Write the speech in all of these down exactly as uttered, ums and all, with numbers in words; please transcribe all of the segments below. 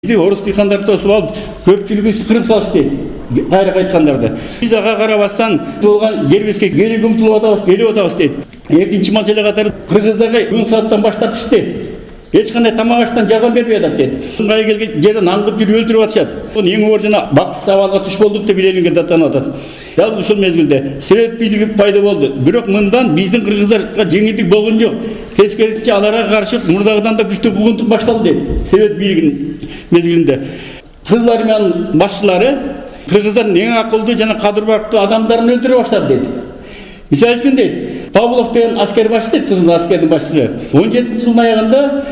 Орыс дихандарды тосып алып, көпчүлүгү кырып салыш дейт. Кайра кайткандарды. Биз ага карабастан болгон дербеске келип умтулуп атабыз, келип атабыз дейт. Экинчи маселе катары кыргыздарга он сааттан баштатыш дейт. Эч кандай тамак аштан жардам бербей атат дейт. Мындай келген жерден аңгып жүрүп өлтүрүп атышат. Эң оор жана бактысыз абалга туш болдук деп иленген даттанып атат. Дал ушул мезгилде Совет бийлиги пайда болду. Бирок мындан биздин кыргыздарга жеңилдик болгон жок. Тескерисинче аларга каршы мурдагыдан да күчтүү куугунтук башталды дейт. Совет бийлигинин мезгилинде. Кыргыз армиянын башчылары кыргыздардын эң акылдуу жана кадыр-барктуу адамдарын өлтүрө баштады дейт. Мисалы үчүн дейт, Павлов деген аскер башчы дейт, кызыл аскердин башчысы. он жетинчи жылдын аягында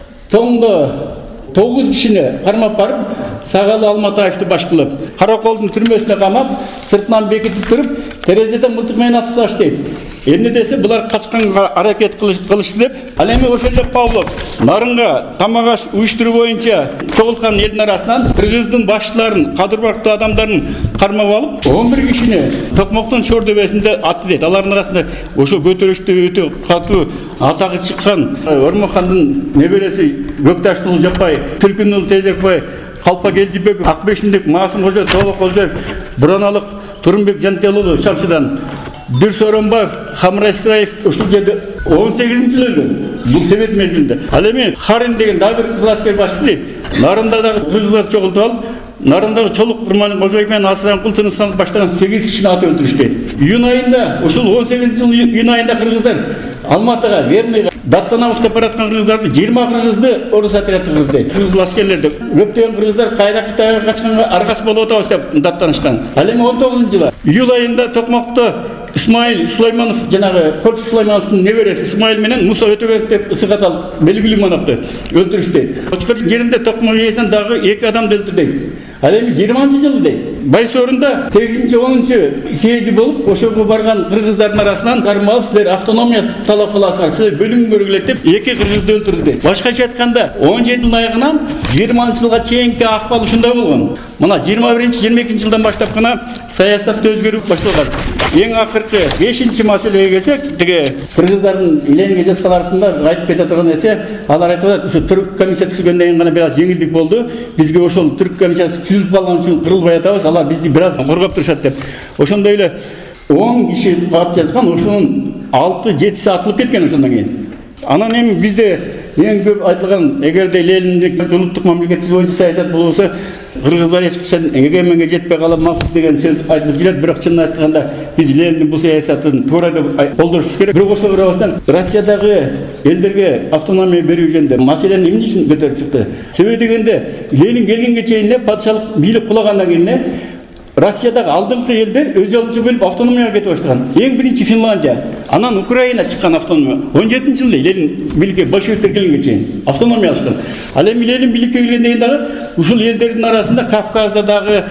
тоңдо тогуз кишини кармап барып, Сагалы Алматаевди баш кылып, Караколдун түрмөсүнө камап, сыртынан бекитип туруп, терезеден мылтык менен атып таш дейт. Эмне десе, булар качканга аракет кылышты деп, ал эми ошол эле Павлов нарынга тамак аш уюштуруу боюнча чогулткан элдин арасынан кыргыздын башчыларын, кадыр-барктуу адамдарын кармап алып, он бир кишини Токмоктун Шор дөбөсүндө атты дейт. Алардын арасында ошол көтөрүштүү өтө катуу атагы чыккан Ормохандын небереси Көкташтын уулу Жапай, Түлкүнүн уулу Тезекбай, Калпа Келдибек, Акбешиндик Маасым Кожоев, Толок Кожоев, Бураналык Турунбек Жантел уулу Шамшыдан, Дүр Сооронбаев, Хамрай Исраев ушул жерде он сегизинчи жылы өлгөн. Бул Совет мезгилинде. Ал эми Харин деген дагы бир кызыл аскер башчы дейт. Нарында дагы кыргыздар чогултуп алып, нарындагы Чолук Курман Кожоев менен Асыранкул Тыныстанов баштаган сегиз кишини атып өлтүрүштү. Июнь айында, ушул он сегизинчи жылы июнь айында кыргыздар Алматыга, Верныйга даттанабыз деп бараткан кыргыздарды жыйырма кыргызды орус отряды кыргызды. Кыргыз аскерлерди көптөгөн кыргыздар кайда Кытайга качканга аргасы болуп атабыз деп даттанышкан. Ал эми он тогузунчу жылы июль айында Токмокто Исмаил Сулайманов жанагы Корчу Сулаймановдун небереси Исмаил менен Муса Өтөгөнов деп ысык аталып белгилүү манапты өлтүрүштү. Кочкор жеринде Токмок ээсинен дагы эки адамды өлтүрдү. Ал эми жыйырманчы жылы дейт. Байсорунда сегизинчи онунчу съезди болуп, ошого барган кыргыздардын арасынан кармалып, силер автономия талап кыласыздар, силер бөлүнгө көргүлөт деп эки кыргызды өлтүрдү дейт. Башкача айтканда он жети жылдын аягынан жыйырманчы жылга чейинки акыбал ушундай болгон. Мына жыйырма биринчи жыйырма экинчи жылдан баштап гана саясатта өзгөрүү башталган. Эң акыркы бешинчи маселеге келсек, тиги кыргыздардын иленген жазкаларында айтып кете турган нерсе, алар айтып атат, ушу түрк комиссия түзүлгөндөн кийин гана бир аз жеңилдик болду. Бизге ошол түрк комиссиясы түзүлүп калган үчүн кырылбай атабыз, алар бизди бир аз коргоп турушат деп. Ошондой эле он киши кат жазган, ошонун алты жетиси атылып кеткен ошондон кийин. Анан эми бизде эң көп айтылган, эгерде Лениндик улуттук мамлекеттик боюнча саясат болбосо, кыргыздар эч качан эгеменге жетпей калып максыз деген сөз айтылып жүрөт. Бирок чынын айтканда биз Лениндин бул саясатын туура деп колдошубуз керек. Бирок ошого карабастан Россиядагы элдерге автономия берүү жөнүндө маселени эмне үчүн көтөрүп чыкты? Себеби дегенде Ленин келгенге чейин эле патшалык бийлик кулагандан кийин эле Россиядагы алдыңкы элдер өз жолунча бөлүп автономияга кетип баштаган. Эң биринчи Финляндия, анан Украина чыккан автономия. он жетинчи жылы Ленин бийликке большевиктер келгенге чейин автономия алышкан. Ал эми Ленин бийликке келгенден кийин дагы ушул элдердин арасында Кавказда дагы,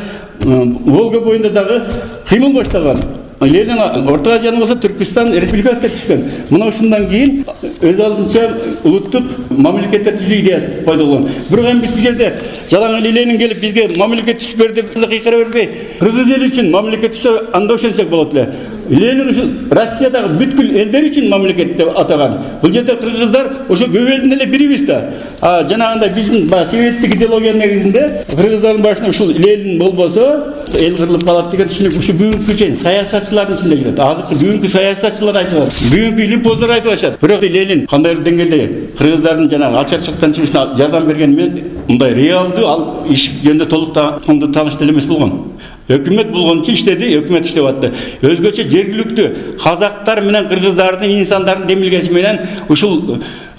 Волга боюнда дагы кыймыл башталган. Ленин Орто Азияны болсо Түркүстан республикасы деп түшкөн. Мына ушундан кийин өз алдынча улуттук мамлекеттер түзүү идеясы пайда болгон. Бирок эми биз бул жерде жалаң эле Ленин келип бизге мамлекет түзүп бер деп кыйкыра бербей, кыргыз эли үчүн мамлекет түзүп анда ошентсек болот эле. Ленин ушул Россиядагы бүткүл элдер үчүн мамлекет деп атаган. Бул жерде кыргыздар ошо көп элдин эле бирибиз да. А жанагындай биздин советтик идеология негизинде кыргыздардын башына ушул Ленин болбосо эл кырылып калат деген түшүнүк ушу бүгүнкү чейин саясатчылардын ичинде жүрөт. Азыркы бүгүнкү саясатчылар айтып, бүгүнкү илимпоздор айтып атышат. Бирок Ленин кандай деңгээлде кыргыздардын жанагы ачарчылыктан чыгышына жардам бергени менен мындай реалдуу ал иш жөнүндө толук тааныштуу эмес болгон. Өкмөт болгон үчүн иштеди, өкмөт иштеп атты. Өзгөчө жергиликтүү казактар менен кыргыздардын инсандардын демилгеси менен ушул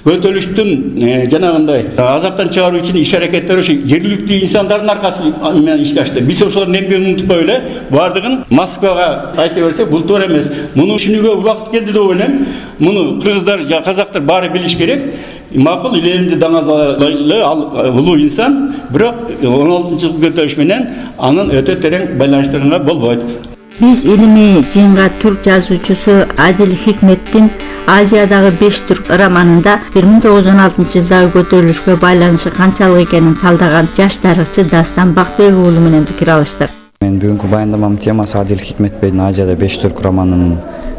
көтөлүштүн жанагындай азаптан чыгаруу үчүн иш аракеттер ушу жергиликтүү инсандардын аркасы менен ишке ашты. Биз ошолордун эмгегин унутпай эле бардыгын Москвага айта берсек бул туура эмес. Муну түшүнүүгө убакыт келди деп ойлойм. Муну кыргыздар жана казактар баары билиш керек. Макул Ленинди даңазалы ал улуу инсан, бирок он алтынчы жылкы көтөрүш менен анын өтө терең байланыштырганга болбойт. Биз илимий жыйынга түрк жазуучусу Адил Хикметтин Азиядагы беш түрк романында бир миң тогуз жүз он алтынчы жылдагы көтөрүлүшкө байланышы канчалык экенин талдаган жаш тарыхчы Дастан Бакбек уулу менен пикир алыштык. Мен бүгүнкү баяндамамдын темасы Адил Хикметбейдин Азияда беш түрк романынын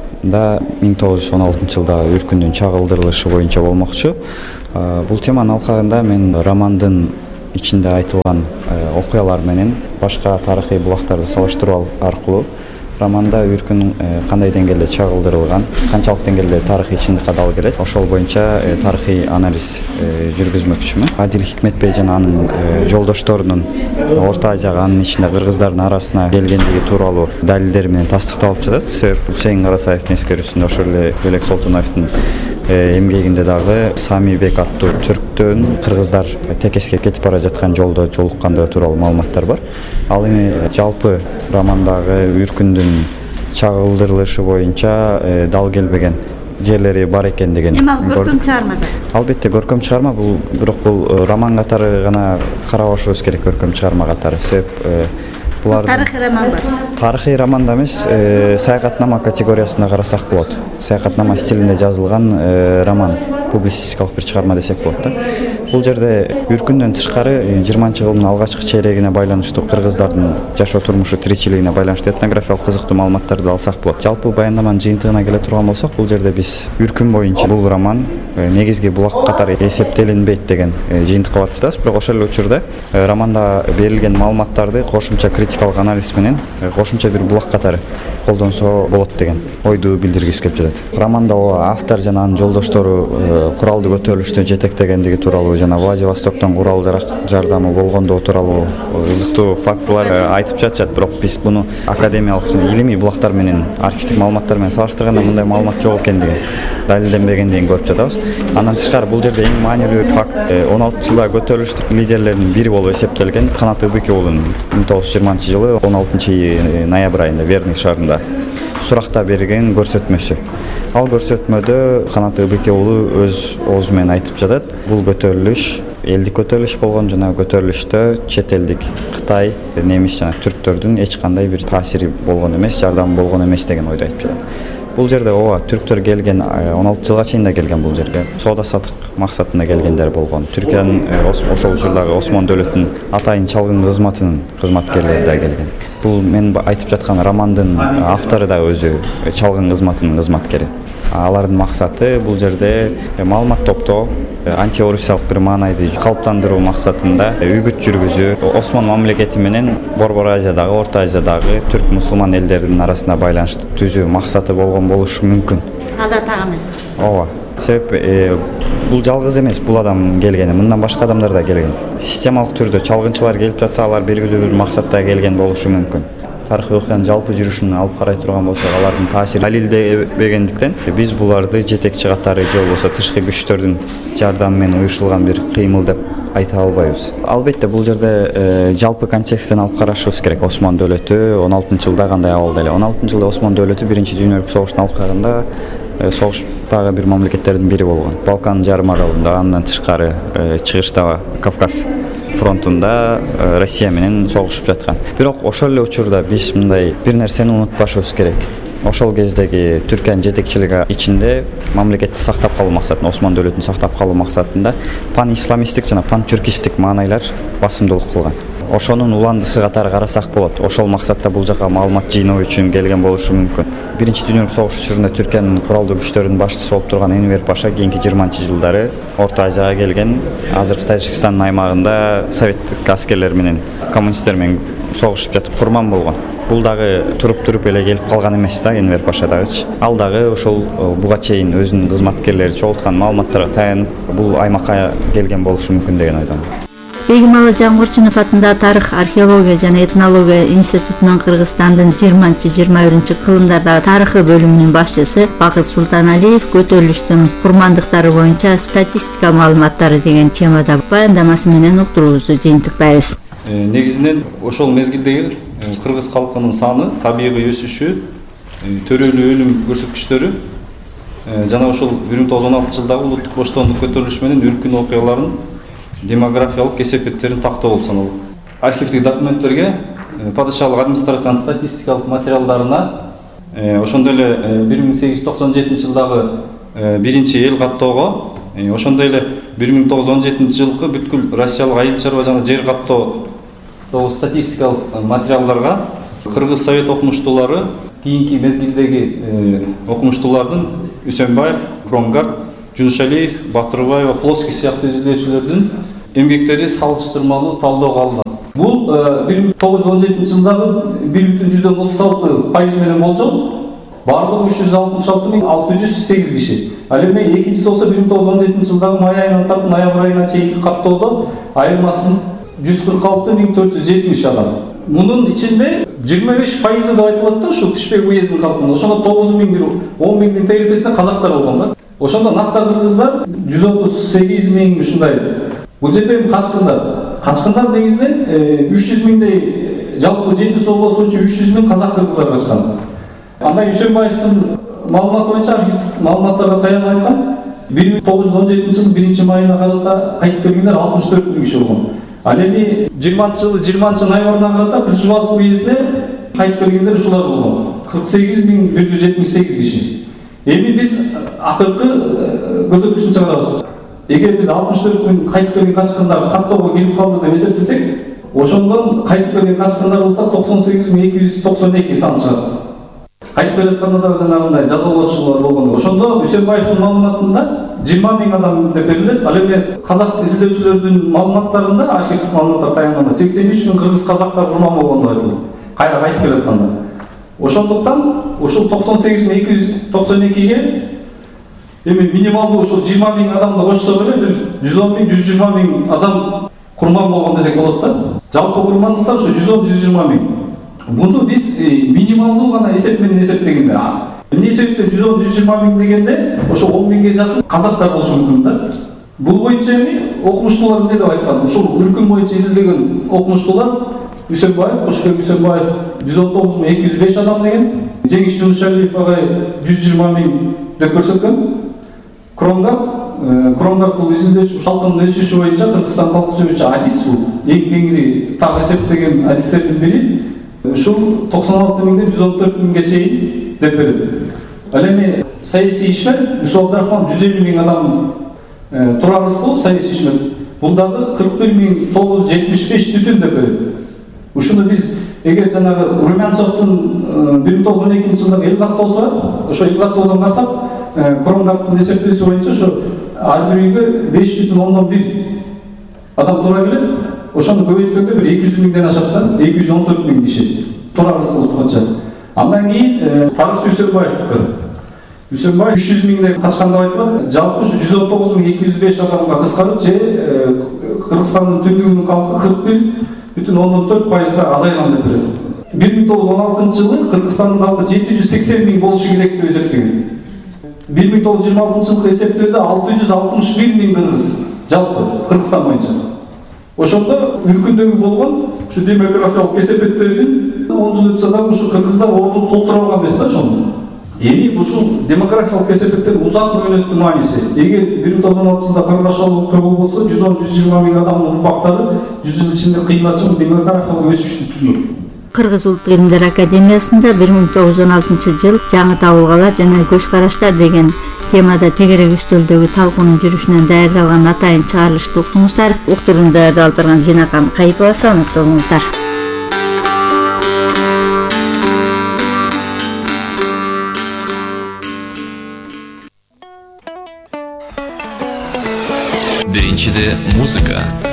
да миң тогуз жүз он алтынчы жылда үркүндүн чагылдырылышы боюнча болмокчу. Бул теманын алкагында мен романдын ичинде айтылган окуялар менен башка тарыхый булактарды салыштыруу аркылуу романда Үркүн кандай деңгээлде чагылдырылган, канчалык деңгээлде тарыхый чындыкка дал келет, ошол боюнча тарыхый анализ жүргүзмөкчүмүн. Адил Хикметбей жана анын жолдошторунун Орто Азияга, анын ичинде кыргыздардын арасына келгендиги тууралуу далилдер менен тастыкталып жатат. Себеп Усейин Карасаевдин эскерүүсүндө ошол эле Белек Солтоновдун эмгегинде дагы Самибек аттуу түрктөн кыргыздар текеске кетип бара жаткан жолдо жолуккандыгы тууралуу маалыматтар бар. Ал эми жалпы романдагы Үркүндүн чагылдырылышы боюнча дал келбеген жерлери бар экендигин. Эми ал көркөм чыгармада? Албетте көркөм чыгарма, бул бирок бул роман катары гана карабашыбыз керек, көркөм чыгарма катары. Себеп булар тарыхый роман бар. Тарыхый романда эмес, саякатнама категориясында карасак болот. Саякатнама стилинде жазылган роман, публицистикалык бир чыгарма десек болот да. Бул жерде Үркүндөн тышкары жыйырманчы кылымдын алгачкы чейрегине байланыштуу кыргыздардын жашоо турмушу, тиричилигине байланыштуу этнографиялык кызыктуу маалыматтарды алсак болот. Жалпы баяндаманын жыйынтыгына келе турган болсок, бул жерде биз Үркүн боюнча бул роман негизги булак катары эсептелинбейт деген жыйынтыкка барып жатабыз. Бирок ошол эле учурда романда берилген маалыматтарды кошумча критикалык анализ менен кошумча бир булак катары колдонсо болот деген ойду билдиргибиз келип жатат. Романда автор жана анын жолдоштору куралды көтөрүлүштө жетектегендиги тууралуу жана Владивостоктон курал жардамы болгондо тууралуу кызыктуу фактылар айтып жатышат. Бирок биз муну академиялык жана илимий булактар менен, архивдик маалыматтар менен салыштырганда мындай маалымат жок экендигин, далилденбегендигин көрүп жатабыз. Андан тышкары бул жерде эң маанилүү факт он алтынчы жылдагы көтөрүлүштүк лидерлеринин бири болуп эсептелген Канат Ыбыки уулунун миң тогуз жүз жыйырманчы жылы он алтынчы ноябрь айында Верный шаарында суракта берген көрсөтмөсү. Ал көрсөтмөдө Канат Ыбыки уулу өз оозу менен айтып жатат. Бул көтөрүлүш элдик көтөрүлүш болгон жана көтөрүлүштө чет элдик Кытай, немис жана түрктөрдүн эч кандай бир таасири болгон эмес, жардамы болгон эмес деген ойду айтып жатат. Бул жерде ооба түрктөр келген он алты жылга чейин да келген бул жерге. Соода сатык максатында келгендер болгон. Түркиянын ошол учурдагы Осмон дөөлөтүнүн атайын чалгын кызматынын кызматкерлери да келген. Бул мен айтып жаткан романдын автору да өзү чалгын кызматынын кызматкери. Алардын максаты бул жерде маалымат топтоо, антиорусиялык бир маанайды калыптандыруу максатында үгүт жүргүзүү, Осмон мамлекети менен Борбор Азиядагы, Орто Азиядагы түрк мусулман элдеринин арасында байланыш түзүү максаты болгон болушу мүмкүн. Ада так эмес. Ооба. Себеп бул жалгыз эмес, бул адам келген, мындан башка адамдар да келген. Системалык түрдө чалгынчылар келип жатса, алар белгилүү бир максатта келген болушу мүмкүн. Тарыхый окуянын жалпы жүрүшүн алып карай турган болсок, алардын таасири далилденбегендиктен биз буларды жетекчи катары же болбосо тышкы күчтөрдүн жардамы менен уюштурулган бир кыймыл деп айта албайбыз. Албетте бул жерде жалпы контексттен алып карашыбыз керек. Осмон дөөлөтү он алтынчы жылда кандай абалда эле? он алтынчы жылда Осмон дөөлөтү биринчи дүйнөлүк согуштун алкагында согуштагы бир мамлекеттердин бири болгон. Балкан жарым аралында, андан тышкары чыгыштагы Кавказ фронтунда Россия менен согушуп жаткан. Бирок ошол эле учурда биз мындай бир нерсени унутпашыбыз керек. Ошол кездеги Түркиянын жетекчилиги ичинде мамлекетти сактап калуу максатында, Осмон дөөлөтүн сактап калуу максатында пан-исламисттик жана пан-түркисттик маанайлар басымдуулук кылган. Ошонун уландысы катары карасак болот. Ошол максатта бул жака маалымат жыйноо үчүн келген болушу мүмкүн. Биринчи дүйнөлүк согуш учурунда Түркиянын куралдуу күчтөрүнүн башчысы болуп турган Энвер Паша кийинки жыйырманчы жылдары Орто Азияга келген, азыркы Тажикстандын аймагында советтик аскерлер менен, коммунисттер менен согушуп жатып курман болгон. Бул дагы туруп-туруп эле келип калган эмес да, Энвер Паша дагычы. Ал дагы ошол буга чейин өзүнүн кызматкерлери чогулткан маалыматтарга таянып бул аймакка келген болушу мүмкүн деген ойдомун. Бегималы Жангурчунов атындагы Тарых, археология жана этнология институтунун Кыргызстандын жыйырманчы жыйырма биринчи кылымдардагы тарыхы бөлүмүнүн башчысы Бакыт Султаналиев көтөрүлүштүн курмандыктары боюнча статистика маалыматтары деген темада баяндамасы менен уктуруубузду жыйынтыктайбыз. Негизинен ошол мезгилдеги кыргыз калкынын саны, табигый өсүшү, төрөлүү өлүм көрсөткүчтөрү жана ошол бир миң тогуз жүз он алтынчы жылдагы улуттук боштондук көтөрүлүшү менен Үркүн окуяларын демографиялык эсепеттерин тактоо болуп саналат. Архивдик документтерге, падышалык администрациянын статистикалык материалдарына, ошондой эле бир миң сегиз жүз токсон жетинчи жылдагы биринчи эл каттоого, ошондой эле бир миң тогуз жүз он жетинчи жылкы бүткүл Россиялык айыл чарба жана жер каттоодогу статистикалык материалдарга кыргыз совет окумуштуулары кийинки мезгилдеги окумуштуулардын Үсөнбаев, Кронгард, Жунушалиев, Батырбаева, Плоский сыяктуу изилдөөчүлөрдүн эмгектери салыштырмалуу талоого алынган. Бул бир миң тогуз жүз он жетинчи жылдагы бир бүтүн жүздөн отуз алты пайыз менен болжол. Барлыгы үч жүз алтымыш алты миң алты жүз сегиз киши. Ал эми экинчиси болсо бир миң тогуз жүз он жетинчи жылдагы май айынан тартып ноябрь айына чейинки каттоодо айырмасын жүз кырк алты миң төрт жүз жетимиш адам. Мунун ичинде жыйырма беш пайызы деп айтылат да ушул Түштөк уездин калкынын. Ошондо тогуз миң бир он миңдин тегересинде казактар болгон да. Ошондо нактар кыргыздар жүз отуз сегиз миң ушундай. Бул жерде качкындар. Качкындар негизинен үч жүз миңдей жалпы жети соолосуучу үч жүз миң казак кыргыздар качкан. Анда Үсөнбаевдин маалыматы боюнча архивдик маалыматтарга таянып айткан бир миң тогуз жүз он жетинчи жылдын биринчи майына карата кайтып келгендер алтымыш төрт миң киши болгон. Ал эми жыйырманчы жылы жыйырманчы ноябрына карата Кыржыбас уездине кайтып келгендер ушулар болгон. кырк сегиз миң бир жүз жетимиш сегиз киши. Эми биз акыркы көрсөткүчтү чыгарабыз. Эгер биз алтымыш төрт миң кайтып келген качкындар каттоого кирип калды деп эсептесек, ошондон кайтып келген качкындар болсо токсон сегиз миң эки жүз токсон эки сан чыгат. Кайтып келатканда дагы жанагындай жазалоочулар болгон. Ошондо Үсөнбаевдин маалыматында жыйырма миң адам деп берилет. Ал эми казак изилдөөчүлөрдүн маалыматтарында, архивдик маалыматтар таянганда сексен үч миң кыргыз казактар курман болгон деп айтылат. Кайра кайтып келатканда. Ошондуктан ушул токсон сегиз миң эки жүз токсон экиге эми минималдуу ушул жыйырма миң адамды кошсок эле бир жүз он миң жүз жыйырма миң адам курман болгон десек болот да. Жалпы курмандыктар ушу жүз он жүз жыйырма миң. Муну биз минималдуу гана эсеп менен эсептегенде, эмне себептен жүз он жүз жыйырма миң дегенде ошо он миңге жакын казактар болушу мүмкүн да. Бул боюнча эми окумуштуулар эмне деп айткан? Ушул өлкө боюнча изилдеген окумуштуулар Үсөнбаев, Кошкебек Үсөнбаев жүз он тогуз миң эки жүз беш адам деген, Жеңиш Жунушалиев агай жүз жыйырма миң деп көрсөткөн. Кронгард, Кронгард бул изилдөөчү калкынын өсүшү боюнча Кыргызстан калкын сөзүчү адис бул. Эң кеңири так эсептеген адистердин бири. Ушул токсон алты миңден жүз он төрт миңге чейин деп берет. Ал эми саясий ишмер Юсуп Абдрахман жүз элүү миң адам Турар Рыскулов саясий ишмер. Бул дагы кырк бир миң тогуз жүз жетимиш беш түтүн деп берет. Ушуну биз эгер жанагы Румянцовдун бир миң тогуз жүз он экинчи жылдагы эл каттоосу бар, ошо эл каттоодон карасак, Кронгардтын эсептөөсү боюнча ошо ар бир үйгө беш бүтүн ондон бир адам туура келет. Ошону көбөйткөндө бир эки жүз миңден ашат да, эки жүз он төрт миң киши. Турар Рыскулов боюнча. Андан кийин тарыхчы Үсөнбаевдики. Үсөнбаев үч жүз миңдей качкан деп айтылат. Жалпы ушу жүз он тогуз миң эки жүз беш адамга кыскарып, же Кыргызстандын түндүгүнүн калкы кырк бир бүтүн ондон төрт пайызга азайган деп берет. бир миң тогуз жүз он алтынчы жылы Кыргызстандын калкы жети жүз сексен миң болушу керек деп эсептеген. бир миң тогуз жүз жыйырма алтынчы жылкы эсептөөдө алты жүз алтымыш бир миң кыргыз жалпы Кыргызстан боюнча. Ошондо өлкөдөгү болгон ушу демографиялык кесепеттердин он жыл өтсө дагы ушу кыргыздар ордун толтура алган эмес да ошондо. Эми ушул демографиялык кесепеттер узак мөөнөттүн мааниси. Эгер бир миң тогуз жүз он алтынчы жылда каргашалуу көбү болсо, жүз он жүз жыйырма миң адамдын урпактары жүз жыл ичинде кыймылчу демографиялык өсүштү түзүлөт. Кыргыз Улуттук илимдер академиясында бир миң тогуз жүз он алтынчы жыл жаңы табылгалар жана көз караштар деген темада тегерек үстөлдөгү талкуунун жүрүшүнөн даярдалган атайын чыгарылышты уктуңуздар. Уктурууну даярдап турган Зинакан Кайыпова, саламатта болуңуздар. Биринчиде музыка,